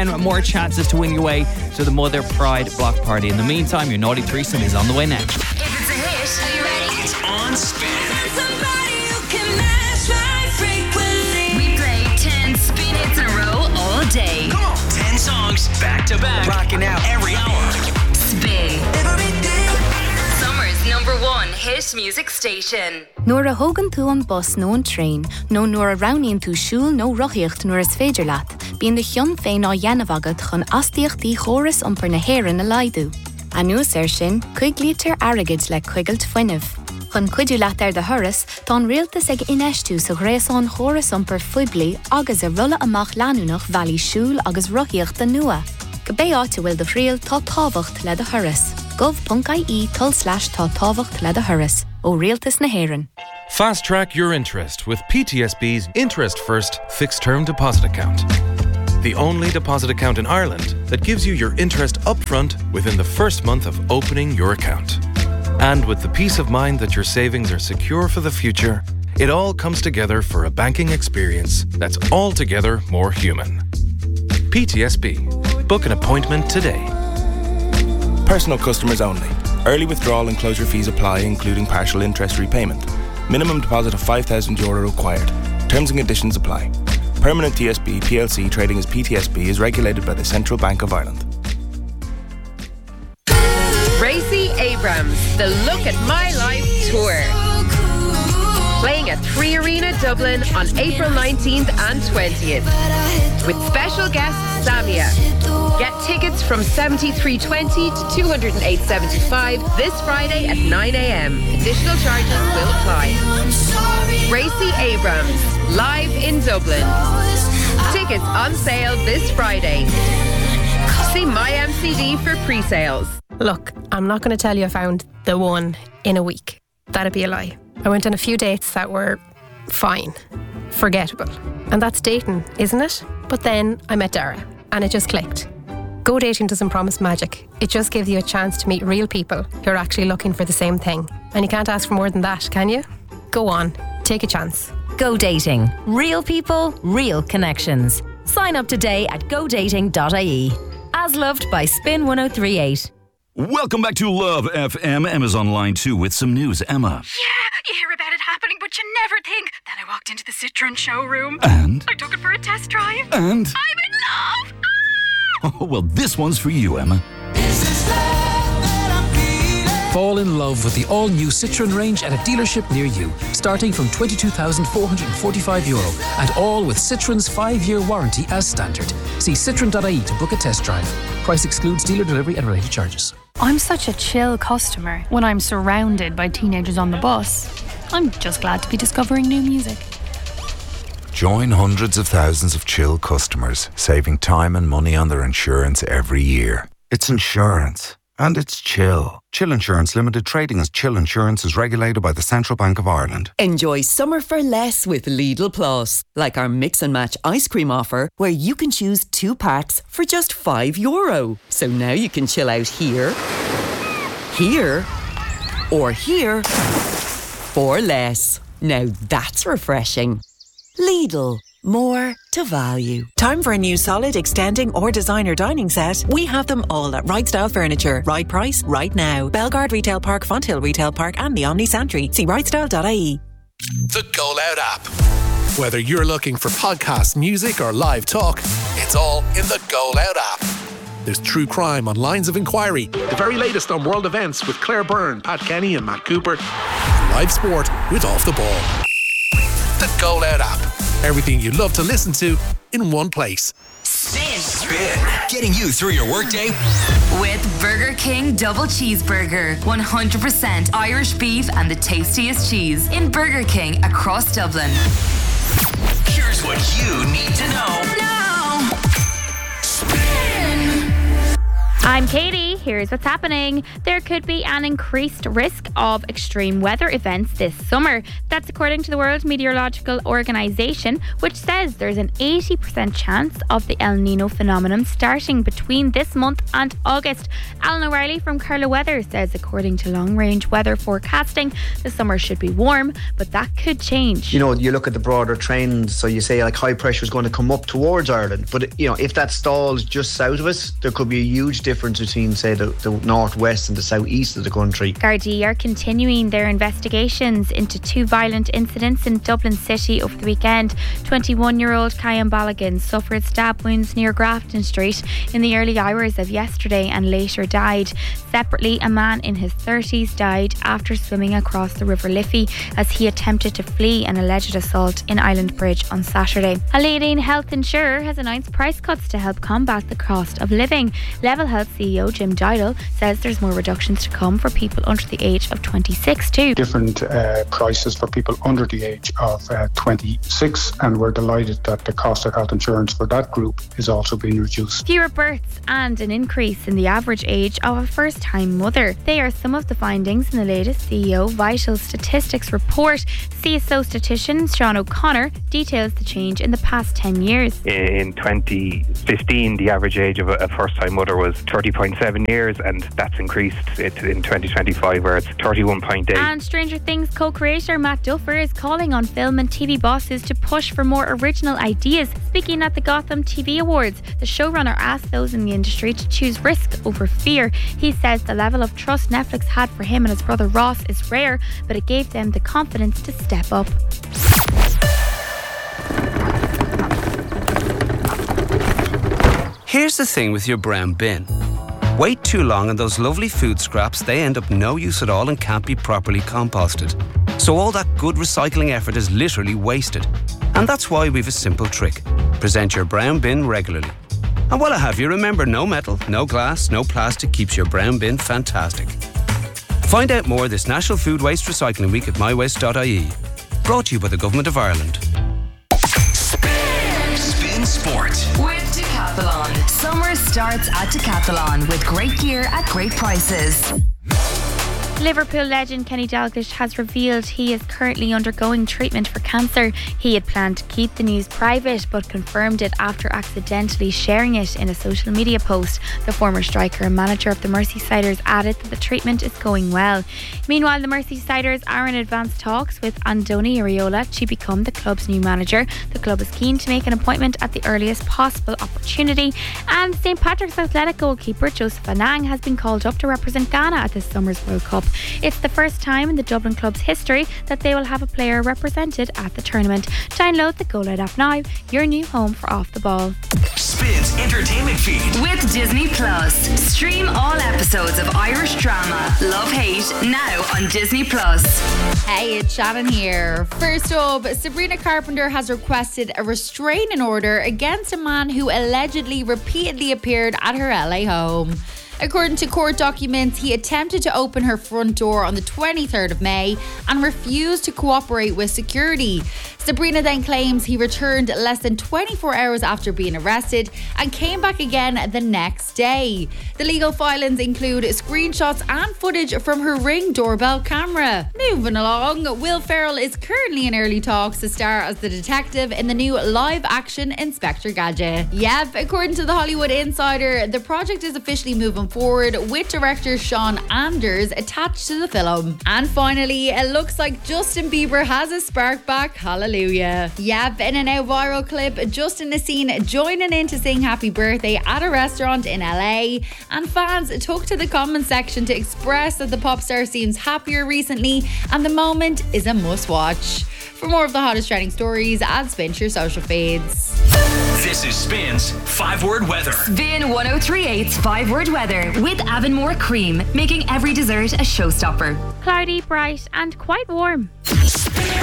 And more chances to win your way to the Mother Pride block party. In the meantime, your naughty threesome is on the way now. If it's a hit, are you ready? It's on Spin. Somebody who can match my frequency. We play 10 spin hits in a row all day. Come on. 10 songs back to back. Rocking out every hour. Spin. Summer's number one hit music station. Nuair a thugann tú an bus nó an train, nó nuair a roghnaíonn tú siúl nó rothaíocht nuair is féidir leat, bíonn de chion féin á dhéanamh agat chun astaíochtaí chóras iompar na hÉireann a laghadú. Anuas sin, chuig lítar airgid le chuigailt fuinneamh. Chun cuidiú leat ar de thuras, tá an rialtas ag inistú sa gréasán chóras iompar fuiblí agus a rulla amach leanúnach bhealaí siúl agus rothaíocht nua. Go bé áte bhfuil de phríal tá tábhacht le de thuras. gov.ie/tá tábhacht le de thuras ó rialtas na hÉireann. Fast track your interest with PTSB's Interest First Fixed Term Deposit Account. The only deposit account in Ireland that gives you your interest upfront within the first month of opening your account. And with the peace of mind that your savings are secure for the future, it all comes together for a banking experience that's altogether more human. PTSB. Book an appointment today. Personal customers only. Early withdrawal and closure fees apply, including partial interest repayment. Minimum deposit of €5,000 required. Terms and conditions apply. Permanent TSB PLC trading as PTSB is regulated by the Central Bank of Ireland. Gracie Abrams, the Look at My Life tour. Playing at 3 Arena Dublin on April 19th and 20th. With special guest Samia. Get tickets from $73.20 to $208.75 this Friday at 9 a.m. Additional charges will apply. Gracie Abrams, live in Dublin. Tickets on sale this Friday. See My MCD for pre-sales. Look, I'm not going to tell you I found the one in a week. That'd be a lie. I went on a few dates that were fine, forgettable. And that's dating, isn't it? But then I met Dara, and it just clicked. Go dating doesn't promise magic. It just gives you a chance to meet real people who are actually looking for the same thing. And you can't ask for more than that, can you? Go on, take a chance. Go Dating. Real people, real connections. Sign up today at godating.ie. As loved by Spin 1038. Welcome back to Love FM. Emma's on line 2 with some news. Emma. Yeah, you hear about it happening, but you never think. Then I walked into the Citroen showroom. And? I took it for a test drive. And? I'm in love! Oh, well, this one's for you, Emma. Fall in love with the all-new Citroen range at a dealership near you, starting from €22,445, and all with Citroen's 5-year warranty as standard. See citroen.ie to book a test drive. Price excludes dealer delivery and related charges. I'm such a chill customer when I'm surrounded by teenagers on the bus. I'm just glad to be discovering new music. Join hundreds of thousands of chill customers, saving time and money on their insurance every year. It's insurance. And it's Chill. Chill Insurance Limited, trading as Chill Insurance, is regulated by the Central Bank of Ireland. Enjoy summer for less with Lidl Plus. Like our mix and match ice cream offer, where you can choose 2 packs for just €5. So now you can chill out here, here, or here for less. Now that's refreshing. Lidl. More to value. Time for a new solid, extending or designer dining set? We have them all at Right Style Furniture. Right price, right now. Bellegarde Retail Park, Fonthill Retail Park and the Omni Santry. See rightstyle.ie. The Go Loud app. Whether you're looking for podcasts, music or live talk, it's all in the Go Loud app. There's true crime on Lines of Inquiry, the very latest on world events with Claire Byrne, Pat Kenny and Matt Cooper, and live sport with Off the Ball. The Go Loud app. Everything you love to listen to in one place. Spin. Getting you through your workday. With Burger King Double Cheeseburger. 100% Irish beef and the tastiest cheese in Burger King across Dublin. Here's what you need to know. Now. Spin. I'm Katie. Here's what's happening. There could be an increased risk of extreme weather events this summer. That's according to the World Meteorological Organization, which says there's an 80% chance of the El Nino phenomenon starting between this month and August. Alan O'Reilly from Carla Weather says according to long-range weather forecasting, the summer should be warm, but that could change. You know, you look at the broader trend, so you say like high pressure is going to come up towards Ireland, but you know, if that stalls just south of us, there could be a huge difference between, say, the northwest and the southeast of the country. Gardaí are continuing their investigations into two violent incidents in Dublin City over the weekend. 21-year-old Kyan Balogun suffered stab wounds near Grafton Street in the early hours of yesterday and later died. Separately, a man in his 30s died after swimming across the River Liffey as he attempted to flee an alleged assault in Island Bridge on Saturday. A leading health insurer has announced price cuts to help combat the cost of living. Level Health CEO Jim Dydal says there's more reductions to come for people under the age of 26 too. Different prices for people under the age of 26, and we're delighted that the cost of health insurance for that group is also being reduced. Fewer births and an increase in the average age of a first-time mother. They are some of the findings in the latest CEO Vital Statistics report. CSO statistician Sean O'Connor details the change in the past 10 years. In 2015, the average age of a first-time mother was 30.7 years, and that's increased in 2025 where it's 31.8. And Stranger Things co-creator Matt Duffer is calling on film and TV bosses to push for more original ideas. Speaking at the Gotham TV Awards, the showrunner asked those in the industry to choose risk over fear. He says the level of trust Netflix had for him and his brother Ross is rare, but it gave them the confidence to step up. Here's the thing with your brown bin. Wait too long and those lovely food scraps, they end up no use at all and can't be properly composted. So all that good recycling effort is literally wasted. And that's why we've a simple trick. Present your brown bin regularly. And while I have you, remember, no metal, no glass, no plastic keeps your brown bin fantastic. Find out more this National Food Waste Recycling Week at mywaste.ie. Brought to you by the Government of Ireland. Spin Sport with Decathlon. Summer starts at Decathlon with great gear at great prices. Liverpool legend Kenny Dalglish has revealed he is currently undergoing treatment for cancer. He had planned to keep the news private but confirmed it after accidentally sharing it in a social media post. The former striker and manager of the Merseysiders added that the treatment is going well. Meanwhile, the Merseysiders are in advanced talks with Andoni Iraola to become the club's new manager. The club is keen to make an appointment at the earliest possible opportunity. And St Patrick's Athletic goalkeeper Joseph Anang has been called up to represent Ghana at this summer's World Cup. It's the first time in the Dublin club's history that they will have a player represented at the tournament. Download the Go Loud app now, your new home for Off the Ball. Spins entertainment feed with Disney Plus. Stream all episodes of Irish drama Love Hate now on Disney Plus. Hey, it's Shannon here. First up, Sabrina Carpenter has requested a restraining order against a man who allegedly repeatedly appeared at her LA home. According to court documents, he attempted to open her front door on the 23rd of May and refused to cooperate with security. Sabrina then claims he returned less than 24 hours after being arrested and came back again the next day. The legal filings include screenshots and footage from her Ring doorbell camera. Moving along, Will Ferrell is currently in early talks to star as the detective in the new live-action Inspector Gadget. Yep, according to the Hollywood Insider, the project is officially moving forward with director Sean Anders attached to the film. And finally, it looks like Justin Bieber has a spark back. Hallelujah. Yep, in a now viral clip, Justin is seen joining in to sing happy birthday at a restaurant in LA, and fans took to the comment section to express that the pop star seems happier recently and the moment is a must watch. For more of the hottest trending stories, add Spin to your social feeds. This is Spin's 5-word weather. Spin 1038's 5-word weather with Avonmore Cream, making every dessert a showstopper. Cloudy, bright and quite warm.